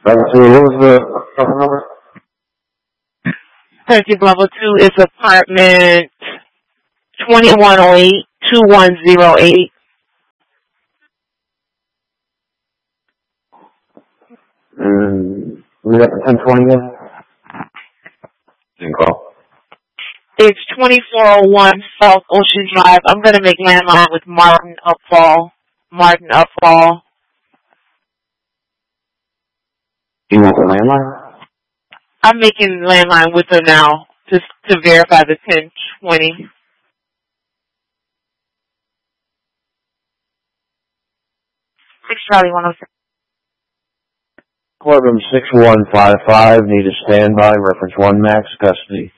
What was the phone number? 13 level 2 is apartment 2108-2108. We got the 1020 again? Didn't call. It's 2401 South Ocean Drive. I'm going to make landline with Martin Upfall. Martin Upfall. You want the landline? I'm making landline with her now just to verify the 1020. Charlie 106. Courtroom 6155, need a standby, reference 1 max custody.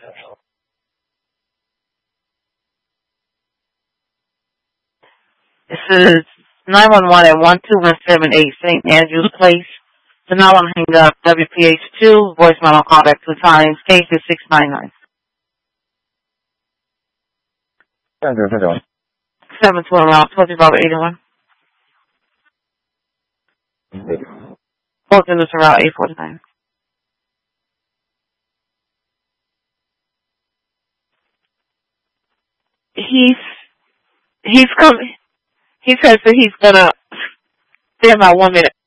This is 911 at 12178 St. Andrews Place. So now I'm hanging up WPH2, voicemail on callback 2 times, case is 699. 712 around 2081. Both in this around 849. He's coming. He says that he's gonna stay about 1 minute.